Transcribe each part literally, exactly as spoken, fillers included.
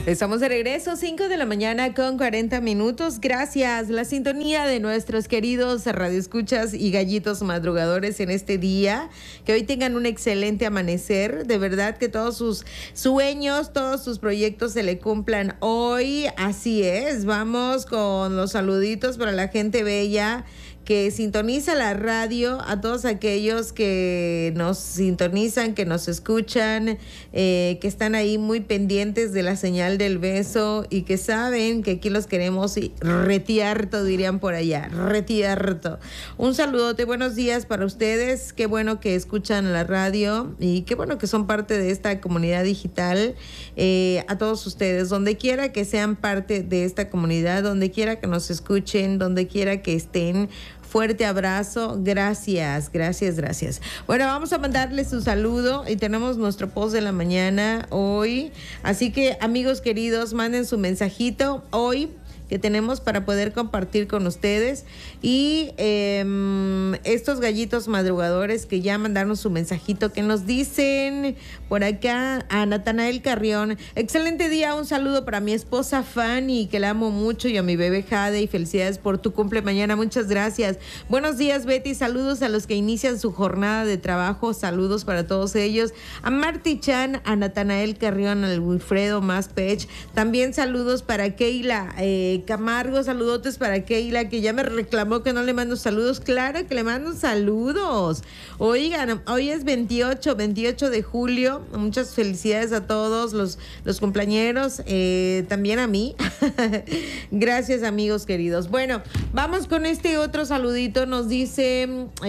Estamos de regreso, cinco de la mañana con cuarenta minutos. Gracias. La sintonía de nuestros queridos radioescuchas y gallitos madrugadores en este día. Que hoy tengan un excelente amanecer. De verdad que todos sus sueños, todos sus proyectos se le cumplan hoy. Así es. Vamos con los saluditos para la gente bella que sintoniza la radio, a todos aquellos que nos sintonizan, que nos escuchan, eh, que están ahí muy pendientes de la señal del beso y que saben que aquí los queremos retierto, dirían por allá, retierto. Un saludote, buenos días para ustedes, qué bueno que escuchan la radio y qué bueno que son parte de esta comunidad digital. Eh, a todos ustedes, donde quiera que sean parte de esta comunidad, donde quiera que nos escuchen, donde quiera que estén, fuerte abrazo, gracias, gracias, gracias. Bueno, vamos a mandarles su saludo y tenemos nuestro post de la mañana hoy, así que amigos queridos, manden su mensajito hoy que tenemos para poder compartir con ustedes y eh, estos gallitos madrugadores que ya mandaron su mensajito, que nos dicen por acá a Natanael Carrión: excelente día, un saludo para mi esposa Fanny, que la amo mucho, y a mi bebé Jade, y felicidades por tu cumple mañana, muchas gracias. Buenos días, Betty, saludos a los que inician su jornada de trabajo, saludos para todos ellos, a Marty Chan, a Natanael Carrión, al Wilfredo Maspech, también saludos para Keila eh, Camargo, saludotes para Keila, que ya me reclamó que no le mando saludos. Claro que le mando saludos. Oigan, hoy es veintiocho de julio. Muchas felicidades a todos los, los cumpleañeros, eh, también a mí. Gracias, amigos queridos. Bueno, vamos con este otro saludito. Nos dice,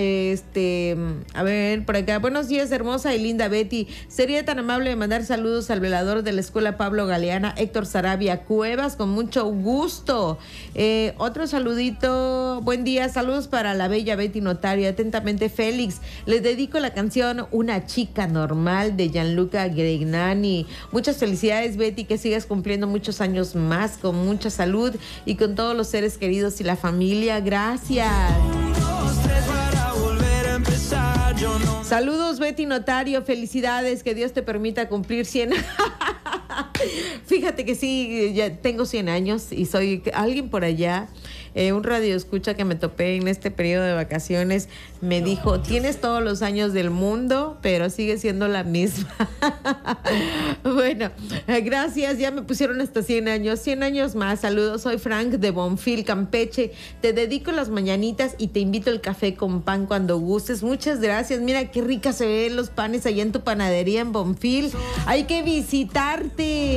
este, a ver, por acá: buenos días, hermosa y linda Betty. Sería tan amable de mandar saludos al velador de la escuela Pablo Galeana, Héctor Sarabia Cuevas, con mucho gusto. Eh, otro saludito, buen día, saludos para la bella Betty Notario, atentamente Félix. Les dedico la canción Una chica normal de Gianluca Grignani. Muchas felicidades, Betty, que sigas cumpliendo muchos años más, con mucha salud y con todos los seres queridos y la familia. Gracias. Saludos, Betty Notario, felicidades, que Dios te permita cumplir cien. Fíjate que sí, ya tengo cien años y soy alguien por allá. Eh, un radio escucha que me topé en este periodo de vacaciones me dijo: tienes todos los años del mundo, pero sigue siendo la misma. Bueno, gracias, ya me pusieron hasta cien años, cien años más. Saludos, soy Frank de Bonfil, Campeche. Te dedico las mañanitas y te invito el café con pan cuando gustes. Muchas gracias, mira qué ricas se ven los panes allá en tu panadería en Bonfil. Hay que visitarte.